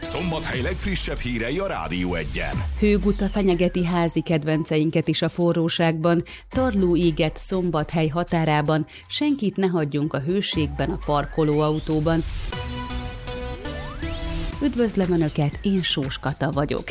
Szombathely legfrissebb hírei a Rádió Egyen. Hőguta fenyegeti házi kedvenceinket is a forróságban, tarló éget Szombathely határában, senkit ne hagyjunk a hőségben, a parkolóautóban. Üdvözlöm Önöket, én Sós Kata vagyok.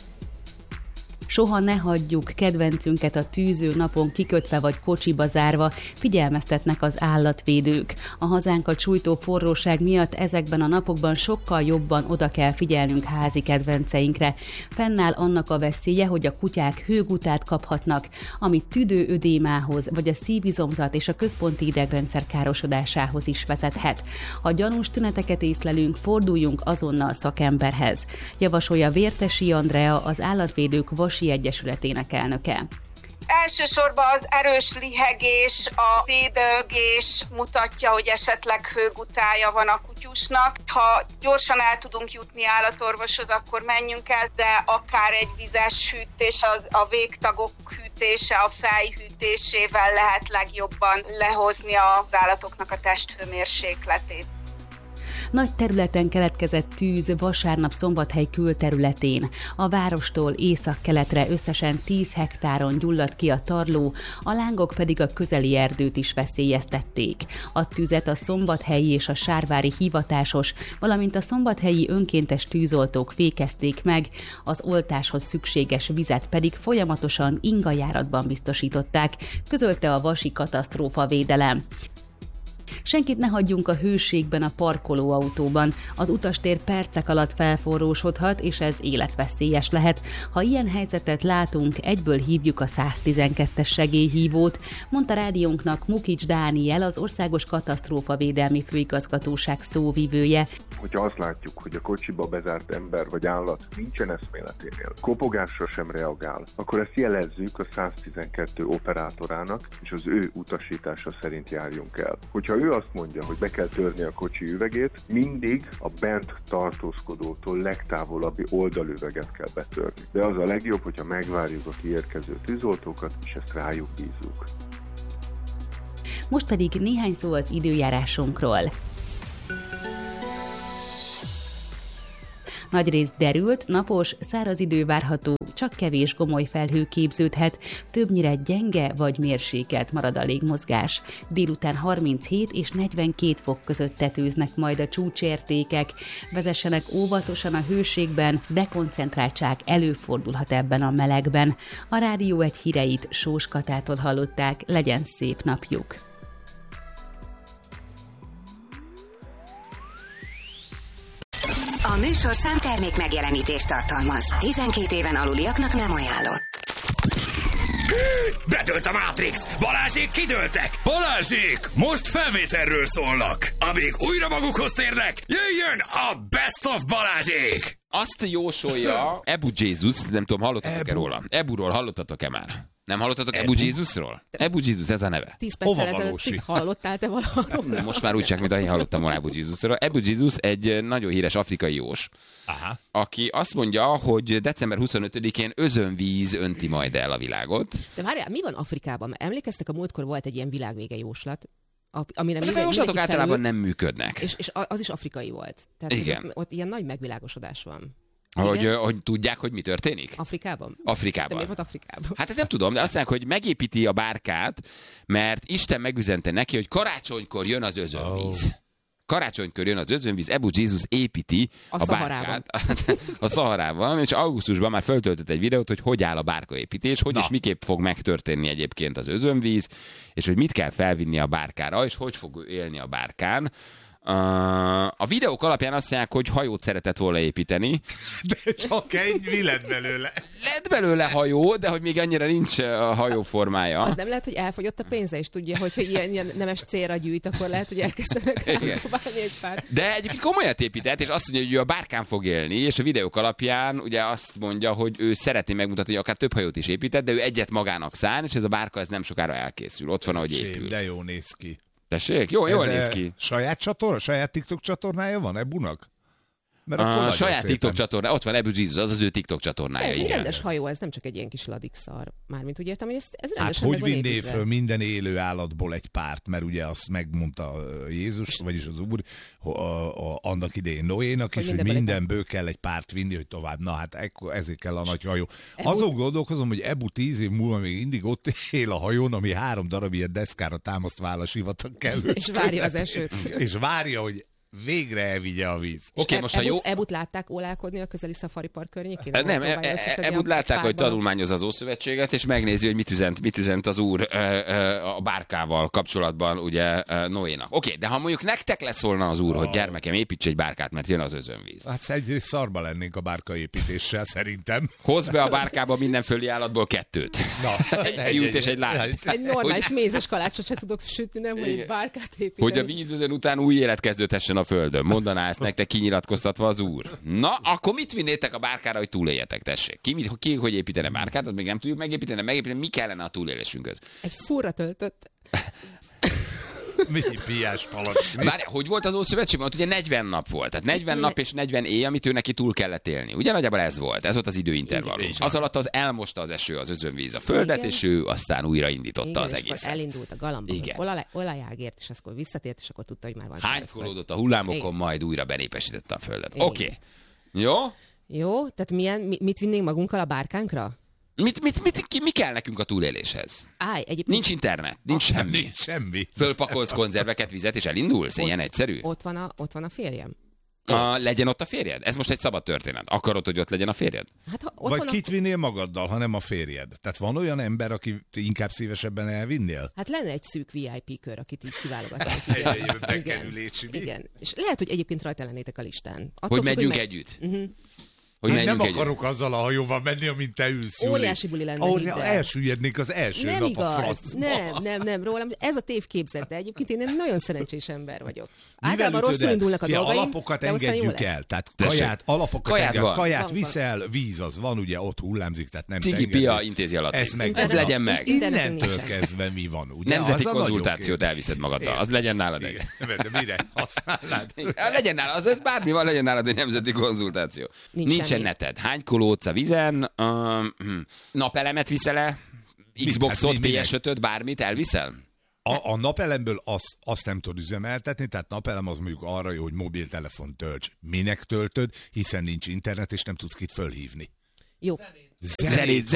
Soha ne hagyjuk kedvencünket a tűző napon kikötve vagy kocsiba zárva, figyelmeztetnek az állatvédők. A hazánkat sújtó forróság miatt ezekben a napokban sokkal jobban oda kell figyelnünk házi kedvenceinkre. Fennáll annak a veszélye, hogy a kutyák hőgutát kaphatnak, ami tüdőödémához vagy a szívizomzat és a központi idegrendszer károsodásához is vezethet. Ha gyanús tüneteket észlelünk, forduljunk azonnal szakemberhez, javasolja Vértesi Andrea, az Állatvédők Vasi Egyesületének elnöke. Elsősorban az erős lihegés, a dédelgés mutatja, hogy esetleg hőgutája van a kutyusnak. Ha gyorsan el tudunk jutni állatorvoshoz, akkor menjünk el, de akár egy vizes hűtés, a végtagok hűtése, a fej hűtésével lehet legjobban lehozni az állatoknak a testhőmérsékletét. Nagy területen keletkezett tűz vasárnap Szombathely külterületén. A várostól északkeletre összesen 10 hektáron gyulladt ki a tarló, a lángok pedig a közeli erdőt is veszélyeztették. A tüzet a szombathelyi és a sárvári hivatásos, valamint a szombathelyi önkéntes tűzoltók fékezték meg, az oltáshoz szükséges vizet pedig folyamatosan ingajáratban biztosították, közölte a Vasi Katasztrófavédelem. Senkit ne hagyjunk a hőségben, a parkolóautóban. Az utastér percek alatt felforrósodhat, és ez életveszélyes lehet. Ha ilyen helyzetet látunk, egyből hívjuk a 112-es segélyhívót, mondta rádiónknak Mukics Dániel, az Országos Katasztrófavédelmi Főigazgatóság szóvivője. Hogyha azt látjuk, hogy a kocsiba bezárt ember vagy állat nincsen eszméleténél, kopogásra sem reagál, akkor ezt jelezzük a 112 operátorának, és az ő utasítása szerint járjunk el. Hogyha ő azt mondja, hogy be kell törni a kocsi üvegét, mindig a bent tartózkodótól legtávolabbi oldalüveget kell betörni. De az a legjobb, hogyha megvárjuk a kiérkező tűzoltókat, és ezt rájuk bízzuk. Most pedig néhány szó az időjárásunkról. Nagyrészt derült, napos, száraz idő várható, csak kevés gomoly felhő képződhet, többnyire gyenge vagy mérsékelt marad a légmozgás. Délután 37 és 42 fok között tetőznek majd a csúcsértékek. Vezessenek óvatosan a hőségben, dekoncentráltság előfordulhat ebben a melegben. A Rádió Egy híreit Sós Katától hallották, legyen szép napjuk! A műsorszám termék megjelenítést tartalmaz. 12 éven aluliaknak nem ajánlott. Bedőlt a Matrix! Balázsék kidőltek! Balázsék! Most felvételről szólnak! Amíg újra magukhoz térnek, jöjjön a Best of Balázsék! Azt jósolja Ebu Jézus, nem tudom, hallottatok-e róla? Eburól hallottatok-e már? Nem hallottatok Ebu Jézusról? Ebu Jézus, ez a neve. 10 perccel ezelőtt hallottál te valahol? Most már úgy csak, mint én hallottam volna Ebu Jézusról. Ebu Jézus egy nagyon híres afrikai jós, aki azt mondja, hogy december 25-én özönvíz önti majd el a világot. De várjál, mi van Afrikában? Emlékeztek, a múltkor volt egy ilyen világvége jóslat? Amire ezek a jóslatok általában nem működnek. És az is afrikai volt. Tehát igen. Ott ilyen nagy megvilágosodás van. Hogy tudják, hogy mi történik? Afrikában? Afrikában. De miért volt Afrikában? Hát ezt nem tudom, de azt mondják, hogy megépíti a bárkát, mert Isten megüzente neki, hogy karácsonykor jön az özönvíz. Karácsonykor jön az özönvíz, Ebu Jézus építi a bárkát a Szaharában, és augusztusban már föltöltött egy videót, hogy áll a bárkaépítés, hogy és miképp fog megtörténni egyébként az özönvíz, és hogy mit kell felvinni a bárkára, és hogy fog élni a bárkán. A videók alapján azt mondják, hogy hajót szeretett volna építeni. De csak egy, mi lett belőle? Lett belőle hajó, de hogy még annyira nincs a hajó formája. Az nem lehet, hogy elfogyott a pénze, és tudja, hogy ilyen nemes célra gyűjt, akkor lehet, hogy elkezdenek próbálni egy pár. De egyébként komolyat épített, és azt mondja, hogy ő a bárkán fog élni, és a videók alapján ugye azt mondja, hogy ő szeretné megmutatni, hogy akár több hajót is épített, de ő egyet magának szán, és ez a bárka ez nem sokára elkészül. Ott van, ahogy épül. De jó néz ki. Tessék? Jól néz ki. Saját TikTok csatornája van Ebunak? A saját TikTok csatorna, ott van Ebu Jesus, az ő TikTok csatornája. Ez egy rendes hajó, ez nem csak egy ilyen kis ladikszar. Mármint úgy értem, hogy ez rendesen hogy vinné föl minden élő állatból egy párt, mert ugye azt megmondta Jézus, vagyis az Úr, annak idején Noénak is, hogy mindenből kell egy párt vinni, hogy tovább. Na hát ezért kell a nagy hajó. Azon gondolkozom, hogy Ebu 10 év múlva még mindig ott él a hajón, ami 3 darab ilyen deszkára támasztva áll a sivatag kellő. És várja az esőt. És várja, hogy végre elvigye a víz. Oké, most ha jó... Ebut látták ólálkodni a közeli Safari Park környékén? Nem, Ebut látták, hogy tanulmányoz az Ószövetséget, és megnézi, hogy mit üzent az Úr a bárkával kapcsolatban, ugye Noénak. Oké, de ha mondjuk nektek leszólna az Úr, hogy gyermekem, építs egy bárkát, mert jön az özönvíz. Hát egyrészt szarba lennénk a bárkaépítéssel, szerintem. Hozz be a bárkába minden földi állatból 2. Egy fiút és egy lányt. Egy normális mézes kalácsot se tudok sütni, nem, hogy egy bárkát építeni. Hogy a vízözön után új élet kezdődhessen a földön. Mondaná ezt nektek kinyilatkoztatva az Úr. Na, akkor mit vinnétek a bárkára, hogy túléljetek, tessék? Ki hogy építene bárkát, azt még nem tudjuk megépíteni, mi kellene a túlélésünkhöz? Egy furra töltött. Mi piás palack. Várj, hogy volt az Ószövetségben? Ott ugye 40 nap volt. Tehát 40 nap és 40 éj, amit ő neki túl kellett élni. Ugye nagyjából ez volt. Ez volt az időintervallum. Az alatt az elmosta az eső, az özönvíz a földet, igen. És ő aztán újraindította az egészet. Elindult a galambban, olajágért, és akkor visszatért, és akkor tudta, hogy már van. Hánykolódott a hullámokon, majd újra benépesítette a földet. Oké. Jó? Jó, tehát mit vinnénk magunkkal a bárkánkra? Mi kell nekünk a túléléshez? Egyébként... Nincs internet, nincs semmi. Nincs semmi. Fölpakolsz konzerveket, vizet, és elindulsz? Ilyen egyszerű? Ott van a férjem. Legyen ott a férjed? Ez most egy szabad történet. Akarod, hogy ott legyen a férjed? Hát, vagy kit vinnél magaddal, ha nem a férjed? Tehát van olyan ember, aki inkább szívesebben elvinnél? Hát lenne egy szűk VIP kör, akit így kiválogatnánk. Igen. És lehet, hogy egyébként rajta lennétek a listán. Hogy megyünk együtt? Hogy nem akarok azzal a hajóval menni, amint te ülsz. Óriási buli lenne. Elsüllyednék az első nem nap igaz. a francba. Nem, rólam. Ez a tévképzet, de egyébként én nagyon szerencsés ember vagyok. Általában rosszul indulnak a dolgaim, alapokat engedjük el. Tehát kaját viszel, víz az van, ugye ott hullámzik, tehát nem Cigi Pia intézi alatt. Ez legyen meg. Innentől kezdve mi van, ugye? Nemzeti konzultációt elviszed magaddal. Az legyen nálad egy. De mire használnád? Legyen nálad, az bármi van, legyen nálad egy nemzeti konzultáció. Nincsen neted. Hánykólódsz a vízen, napelemet viszel-e, Xboxot, PS5-öt, bármit elviszel? A napelemből azt nem tudod üzemeltetni, tehát napelem az mondjuk arra jó, hogy mobiltelefon tölts. Minek töltöd, hiszen nincs internet, és nem tudsz kit fölhívni. Jó. Zenét.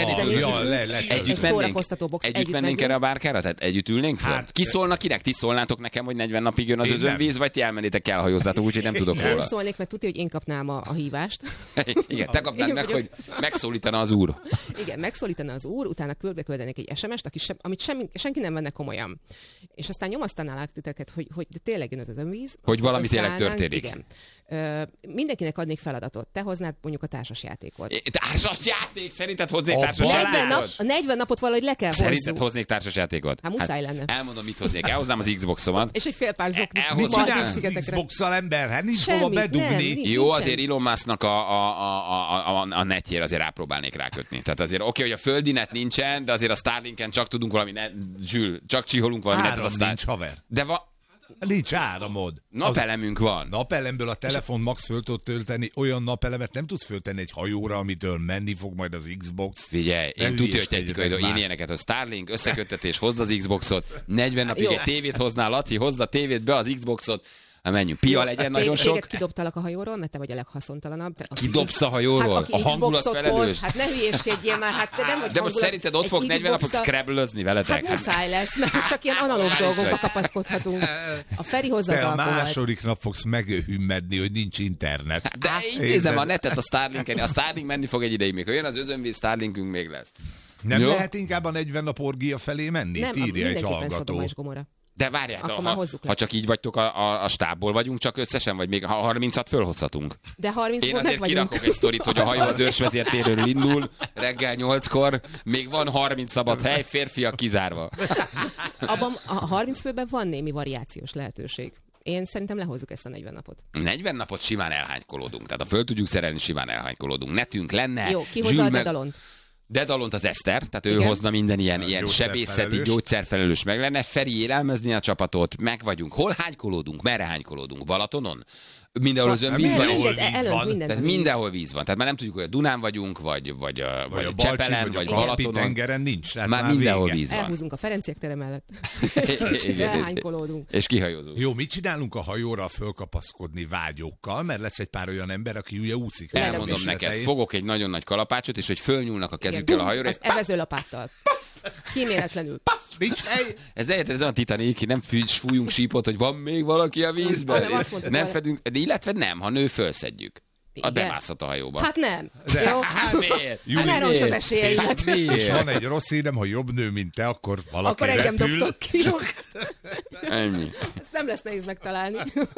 Együtt mennénk erre a bárkára? Tehát együtt ülnénk fel? Hát, ki szólna kinek? Ti szólnátok nekem, hogy 40 napig jön az özönvíz, vagy ti elmennétek, elhajózzátok, úgyhogy nem tudok róla. Nem szólnék, mert tudja, hogy én kapnám a hívást. Igen, te kapnád meg, hogy megszólítana az Úr. Igen, megszólítana az Úr, utána küldeni egy SMS-t, amit senki nem venne komolyan. És aztán nyomasztanálák titeket, hogy de tényleg jön az özönvíz. Hogy valami tényleg történik. Igen. Mindenkinek adnék feladatot. Te hoznád mondjuk a társasjátékot. Társasjáték? Szerinted hoznék társasjátékot? A 40 napot valahogy le kell hozzuk. Szerinted hoznék társasjátékot? Hát muszáj lenne. Elmondom, mit hoznék. Elhoznám az Xboxomat. És egy fél pár zoknit. Mit csinálsz Xbox-szal, ember? Hát nincs hova bedugni. Jó, azért Elon Musknak a netjére azért rápróbálnék rákötni. Tehát azért oké, hogy a földi net nincsen, de azért a Starlinken csak tudunk valami csak csiholunk valami netet. Áram nincs, haver. De nincs áramod. Napelemünk van. Napelemből a telefon max föl tud tölteni, olyan napelemet nem tudsz föltenni egy hajóra, amitől menni fog majd az Xbox. Figyelj, én tudja, hogy technikai, én ilyeneket, a Starlink összeköttetés, hozd az Xboxot, 40 napig egy tévét hoznál, Laci, hozza a tévét be az Xboxot, menjünk. Pia legyen nagyon sok. Téged kidobtalak a hajóról, mert te vagy a leghaszontalanabb. Kidobsz a hajóról? Hát, a hangulat felelős? Hát ne hülyéskedjél már, hát te nem vagy. De most szerinted ott fog 40 napok scrabble-özni veletek? Hát muszáj lesz, mert csak ilyen analóg dolgokba kapaszkodhatunk. A Feri hozza az alkoholt. Te a második nap fogsz meghümmedni, hogy nincs internet. De intézem a netet a Starlinken. A Starlink menni fog egy ideig még. Ha jön az özönvíz, Starlinkünk még lesz. Nem lehet inkább a 40 nap orgia felé menni? Nem, mindenképpen Szodoma és Gomorra. De várjátok, ha csak így vagytok, a stábból vagyunk csak összesen, vagy még ha 30-at fölhozhatunk. De 30-ból én azért kirakok egy sztorit, hogy a hajó az őrsvezértérről indul, reggel 8-kor, még van 30 szabad hely, férfiak kizárva. Abban a 30 főben van némi variációs lehetőség. Én szerintem lehozzuk ezt a 40 napot. 40 napot simán elhánykolódunk. Tehát ha föl tudjuk szerelni, simán elhánykolódunk. Netünk lenne. Jó, ki hozza a Dedalont? Dedalont az Eszter, tehát ő hozna minden ilyen sebészeti, gyógyszerfelelős meg lenne. Feri élelmezni a csapatot, meg vagyunk. Hol hánykolódunk? Merre hánykolódunk? Balatonon? Mindenhol özönvíz van. Tehát mindenhol víz van. Tehát már nem tudjuk, hogy a Dunán vagyunk, vagy a Csepelen, vagy Balatonon. Tengeren nincs. Már mindenhol víz van. Elhúzunk a Ferenciek tere mellett. Elhánykolódunk. És kihajózunk. Jó, mit csinálunk a hajóra fölkapaszkodni vágyókkal, mert lesz egy pár olyan ember, aki ugye úszik. Elmondom neked, fogok egy nagyon nagy kalapácsot, és hogy fölnyúlnak a kezükkel a hajóra. Az evezőlapáttal. Kíméletlenül. Ez a Titanic, nem fújunk sípot, hogy van még valaki a vízben. Nem fedünk, de illetve nem, ha nő, fölszedjük. Bemászhat a hajóba. Hát nem. Jó? Hát miért? Hát rossz az esélyeimet. És van egy rossz hírem, ha jobb nő, mint te, akkor valaki akkor engem dobtok ki. Ennyi. Ezt nem lesz nehéz megtalálni.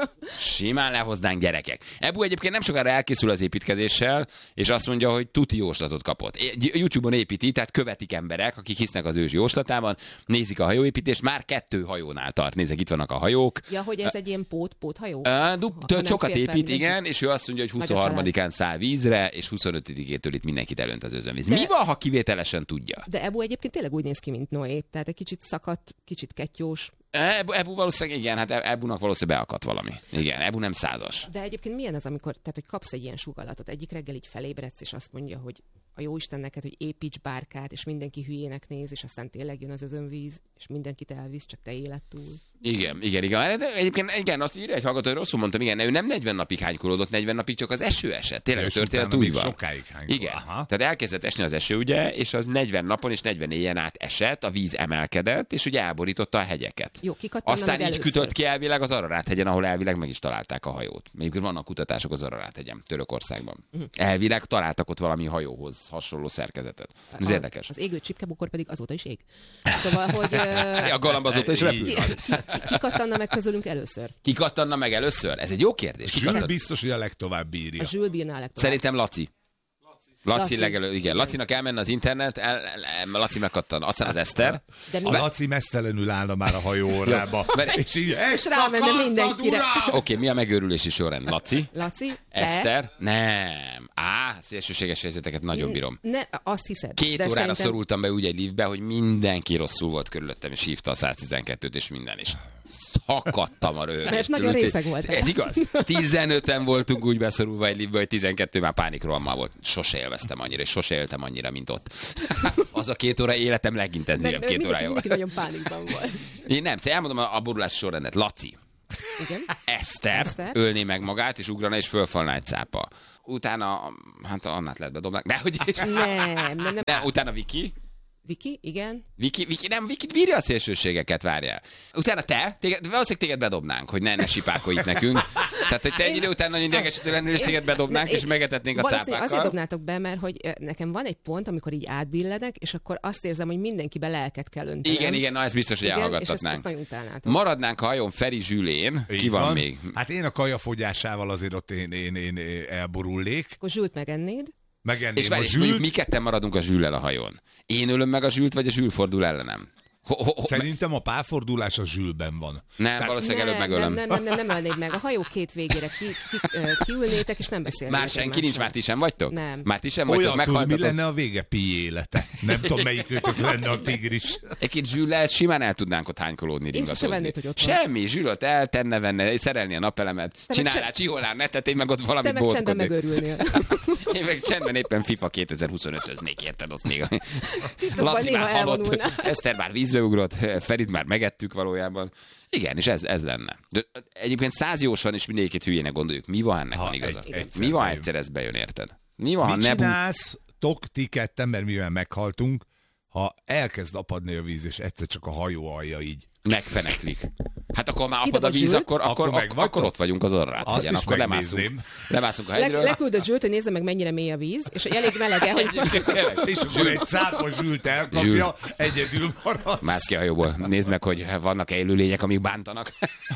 Simán lehoznánk, gyerekek. Ebu egyébként nem sokára elkészül az építkezéssel, és azt mondja, hogy tuti jóslatot kapott. YouTube-on építi, tehát követik emberek, akik hisznek az ős jóslatában, nézik a hajóépítést, már 2 hajónál tart. Nézzek, itt vannak a hajók. Ja, hogy ez egy ilyen póthajó? Sokat épít, igen, és ő azt mondja, hogy 23-án száll vízre, és 25-től itt mindenkit elönt az özönvíz. Mi van, ha kivételesen tudja? De Ebu egyébként tényleg úgy néz ki, mint Noé. Tehát egy kicsit szakadt, kicsit kettyós. Ebu valószínűleg, igen, hát Ebunak valószínűleg beakadt valami. Igen, Ebu nem 100-as. De egyébként milyen az, amikor, tehát, hogy kapsz egy ilyen sugallatot, egyik reggel így felébredsz, és azt mondja, hogy a jóisten neked, hogy építs bárkát, és mindenki hülyének néz, és aztán tényleg jön az özönvíz, és mindenkit elvisz, csak te éled túl. Igen. De egyébként igen, azt írja egy hallgató, hogy rosszul mondtam, igen, ő nem 40 napig hánykolódott, 40 napig csak az eső esett. Tényleg a történet úgy van. Sokáig hánykol. Igen. Tehát elkezdett esni az eső, ugye, és az 40 napon és 40 éjjel át esett, a víz emelkedett, és ugye elborította a hegyeket. Jó, aztán így kütött ki elvileg az Ararat-hegyen, ahol elvileg meg is találták a hajót. Még vannak kutatások az Ararat-hegyen, Törökországban. Elvileg találtak ott valami hajóhoz hasonló szerkezetet. Ez érdekes. Az égő csipkebukor pedig azóta is ég. Szóval, hogy... A galamb azóta is repül. Ki kattanna meg közülünk először? Ki kattanna meg először? Ez egy jó kérdés. Zsül biztos, hogy a legtovább bírja. A Zsül bírná a legtovább. Szerintem Laci. Laci legelőtt, igen. Lacinak elmenne az internet, Laci megkattan. Aztán az Eszter. A Laci mesztelenül állna már a hajó orrába. És így, és rámenne mindenkire. Oké, mi a megőrülési sorrend? Laci? Eszter? Te? Nem. Szélsőséges helyzeteket nagyon bírom. Azt hiszed. 2 órára szerintem... szorultam be úgy egy liftbe, hogy mindenki rosszul volt körülöttem, és hívta a 112-t, és minden is. Szakadtam a röhögést. Mert nagyon részeg volt. Ez igaz? 15-en voltunk úgy beszorulva egy liftbe, hogy 12 már pánikrohammal volt. Sose élveztem annyira, és sose éltem annyira, mint ott. Az a 2 óra életem legintenzívebb 2 órája volt. Mindenki nagyon pánikban volt. Én nem, elmondom a borulási sorrendet. Laci. Igen. Eszter ölné meg magát, és ugrana, és fölfalna egy cápa. Utána, hát Annát lehet bedobnák. Nem. Utána Viki. Viki, igen. Viki, nem, Vikit bírja a szélsőségeket, várjál. Utána valószínűleg téged bedobnánk, hogy ne sipákolj itt nekünk. Tehát, hogy te egy idő után nagyon idegesítő lennél, és téged bedobnánk, és megetetnénk a cápákkal. Azért dobnátok be, mert hogy nekem van egy pont, amikor így átbilledek, és akkor azt érzem, hogy mindenkibe lelket kell öntenem. Igen, na ez biztos, hogy elhallgattatnánk. És ezt nagyon utálnátok. Maradnánk a hajón Feri Zsülén. Ki van még? Hát én a kajafogyásával azért ott én elborulnék. Akkor Zsült megennéd. És mondjuk mi ketten maradunk a Zsüllel a hajón. Én ölöm meg a Zsült, vagy a Zsül fordul ellenem? Szerintem a párfordulás a Zsülben van. Nem, valószínűleg előbb megölöm. Nem ölnéd meg. A hajó 2 végére kiülnétek, és nem beszélnétek. Már senki nincs, már ti sem vagytok? Nem. Már ti sem vagytok, meghallgatok. Mi lenne a vége Pi élete? Nem tudom, melyik őtök lenne a tigris. Egy Zsüllel simán el tudnánk ott hánykolódni, ringatózni. Semmi, Zsülöt eltenne, venne, szerelni a napelemet, csinálná, csiholnál netet, én meg ott valami bózkodnék. Te meg csendben megörülnél. Én meg csendben éppen FIFA 2025-öznék, érted ott még. Laci már halott, Eszter már vízbe ugrott, Ferit már megettük valójában. Igen, és ez lenne. De egyébként 100 jósan is mindegyikét hülyének gondoljuk. Mi van ennek van igaza? Mi van egyszer ez bejön, érted? Mi van, ha mit csinálsz, ti ketten, mert mivel meghaltunk, ha elkezd apadni a víz, és egyszer csak a hajó alja így megfeneklik. Hát akkor már apad a víz, akkor ott vagyunk az Ararat-hegyen. Akkor lemászunk a hegyről. Leküldött Zsült, hogy nézze meg, mennyire mély a víz, és elég melege, hogy... És akkor egy cápa Zsült elkapja, egyedül marad. Mász ki a hajóból. Nézd meg, hogy vannak-e élőlények, amik bántanak.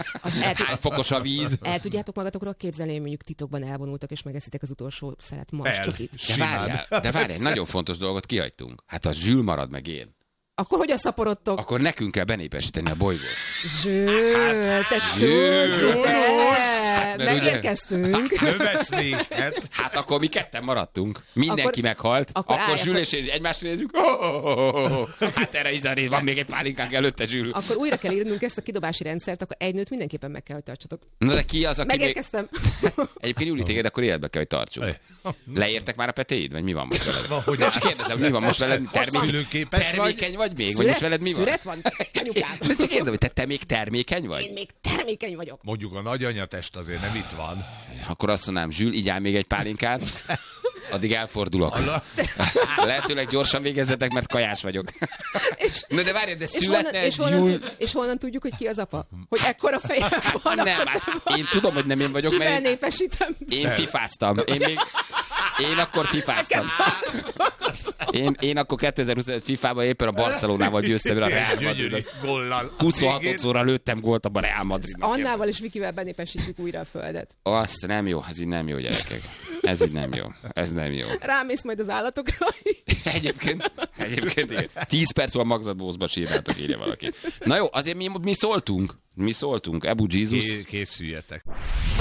Fokos a víz. El tudjátok magatokról képzelni, hogy mondjuk titokban elvonultak, és megeszitek az utolsó szelet marscsokit. De várjál, nagyon fontos dolgot kihagytunk. Hát a Zsül marad meg én. Akkor hogyan szaporodtok? Akkor nekünk kell benépesíteni a bolygót. Zsül, te cucc! megérkeztünk. Növeszméket. Hát akkor mi ketten maradtunk. Mindenki meghalt. Akkor Zsül és én egymásra nézzük. Hát erre Izari, van még egy pálinkánk előtte, Zsül. Akkor újra kell írnunk ezt a kidobási rendszert, akkor egy nőt mindenképpen meg kell, hogy tartsatok. Na de ki az, aki megérkeztem. Egyébként Júli, téged akkor életbe kell, hogy tartsuk. Leértek már a petéid? Vagy mi van most veled? Nem csak kérdezem, mi van most veled? Termékeny vagy még? Vagy most veled mi van? Szüret van? Anyukám. Csak kérdezem, hogy te még termékeny vagy? Én még termékeny vagyok. Mondjuk a nagyanyatest azért nem itt van. Akkor azt mondanám, Zsül, igyál még egy pálinkát, addig elfordulok. Lehetőleg gyorsan végezzetek, mert kajás vagyok. Na de várj, de születne egy Júl... És honnan tudjuk, hogy ki az apa? Hogy ekkora feje van? Nem, én tudom, hogy nem én vagyok, mert kivel népesítem? Én fifáztam. Én akkor fifáztam. Én akkor 2025 FIFA-ban éppen a Barcelonával győztem el a Real Madridot. 26-szorra lőttem gólt a Real Madridnak. Annával és Vikivel benépesítjük újra a földet. Azt nem jó, ez így nem jó, gyerekek. Ez így nem jó. Ez nem jó. Rámész majd az állatokra. Egyébként igen. 10 perc van magzatbózba sírnátok, írja valaki. Na jó, azért mi szóltunk. Ebu Jesus. Készüljetek.